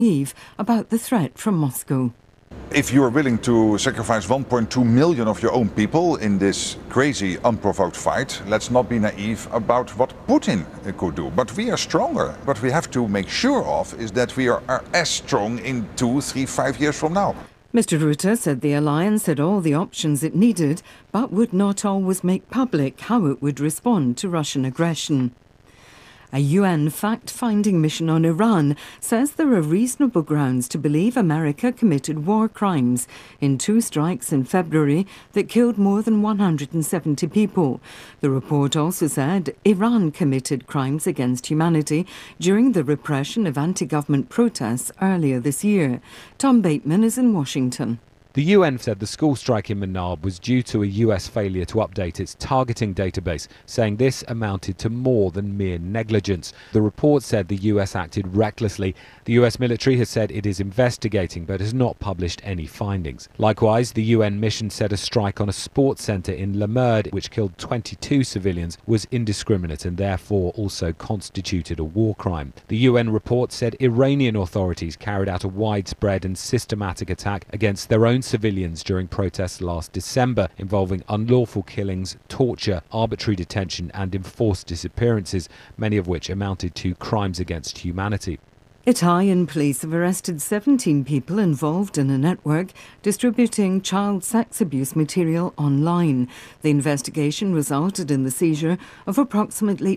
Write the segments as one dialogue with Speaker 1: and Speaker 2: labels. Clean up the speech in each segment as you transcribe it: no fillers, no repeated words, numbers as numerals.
Speaker 1: naive about the threat from Moscow.
Speaker 2: If you are willing to sacrifice 1.2 million of your own people in this crazy, unprovoked fight, let's not be naive about what Putin could do. But we are stronger. What we have to make sure of is that we are as strong in 2, 3, 5 years from now.
Speaker 1: Mr. Rutte said the alliance had all the options it needed, but would not always make public how it would respond to Russian aggression. A UN fact-finding mission on Iran says there are reasonable grounds to believe America committed war crimes in 2 strikes in February that killed more than 170 people. The report also said Iran committed crimes against humanity during the repression of anti-government protests earlier this year. Tom Bateman is in Washington.
Speaker 3: The UN said the school strike in Manab was due to a US failure to update its targeting database, saying this amounted to more than mere negligence. The report said the US acted recklessly. The US military has said it is investigating but has not published any findings. Likewise, the UN mission said a strike on a sports centre in Lamerd, which killed 22 civilians, was indiscriminate and therefore also constituted a war crime. The UN report said Iranian authorities carried out a widespread and systematic attack against their own civilians during protests last December, involving unlawful killings, torture, arbitrary detention and enforced disappearances, many of which amounted to crimes against humanity.
Speaker 1: Italian police have arrested 17 people involved in a network distributing child sex abuse material online. The investigation resulted in the seizure of approximately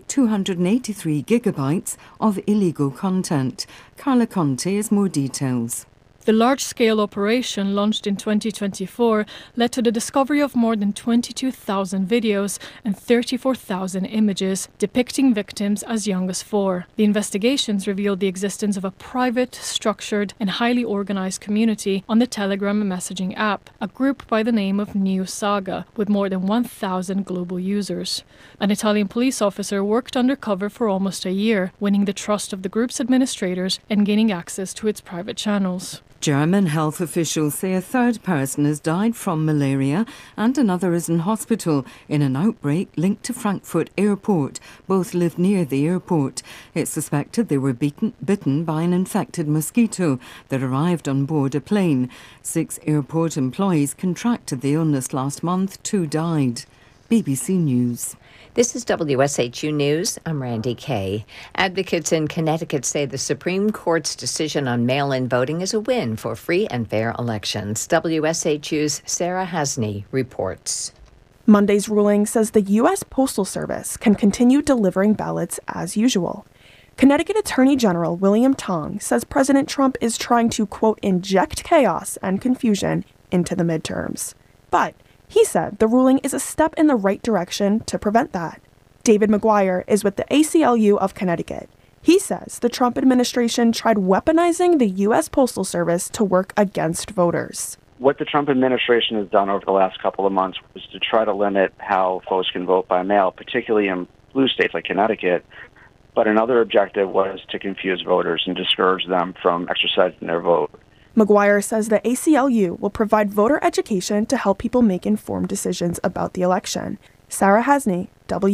Speaker 1: 283 gigabytes of illegal content. Carla Conte has more details.
Speaker 4: The large-scale operation, launched in 2024, led to the discovery of more than 22,000 videos and 34,000 images depicting victims as young as 4. The investigations revealed the existence of a private, structured and highly organized community on the Telegram messaging app, a group by the name of New Saga, with more than 1,000 global users. An Italian police officer worked undercover for almost a year, winning the trust of the group's administrators and gaining access to its private channels.
Speaker 1: German health officials say a third person has died from malaria and another is in hospital in an outbreak linked to Frankfurt Airport. Both live near the airport. It's suspected they were bitten by an infected mosquito that arrived on board a plane. 6 airport employees contracted the illness last month. 2 died. BBC News.
Speaker 5: This is WSHU News. I'm Randy Kay. Advocates in Connecticut say the Supreme Court's decision on mail-in voting is a win for free and fair elections. WSHU's Sarah Hasney reports.
Speaker 6: Monday's ruling says the U.S. Postal Service can continue delivering ballots as usual. Connecticut Attorney General William Tong says President Trump is trying to, quote, inject chaos and confusion into the midterms. But he said the ruling is a step in the right direction to prevent that. David McGuire is with the ACLU of Connecticut. He says the Trump administration tried weaponizing the U.S. Postal Service to work against voters.
Speaker 7: What the Trump administration has done over the last couple of months was to try to limit how folks can vote by mail, particularly in blue states like Connecticut. But another objective was to confuse voters and discourage them from exercising their vote.
Speaker 6: McGuire says the ACLU will provide voter education to help people make informed decisions about the election. Sarah Hasney,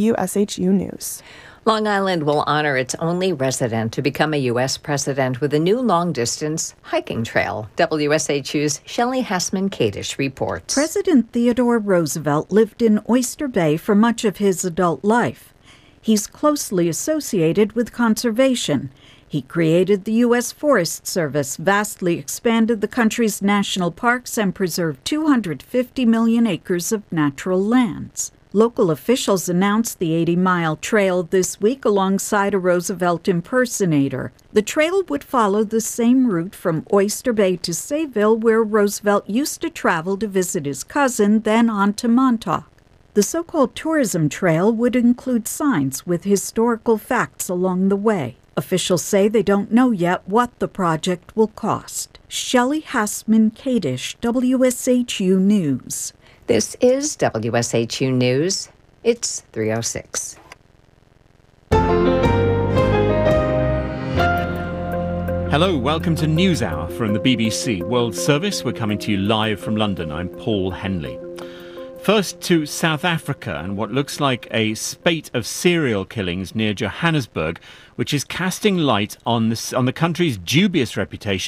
Speaker 6: WSHU News.
Speaker 5: Long Island will honor its only resident to become a U.S. president with a new long-distance hiking trail. WSHU's Shelley Hassman-Kadish reports.
Speaker 8: President Theodore Roosevelt lived in Oyster Bay for much of his adult life. He's closely associated with conservation. He created the U.S. Forest Service, vastly expanded the country's national parks, and preserved 250 million acres of natural lands. Local officials announced the 80-mile trail this week alongside a Roosevelt impersonator. The trail would follow the same route from Oyster Bay to Sayville, where Roosevelt used to travel to visit his cousin, then on to Montauk. The so-called tourism trail would include signs with historical facts along the way. Officials say they don't know yet what the project will cost. Shelley Hassman-Kadish, WSHU News.
Speaker 5: This is WSHU News. It's 3:06.
Speaker 9: Hello, welcome to NewsHour from the BBC World Service. We're coming to you live from London. I'm Paul Henley. First to South Africa and what looks like a spate of serial killings near Johannesburg, which is casting light on the country's dubious reputation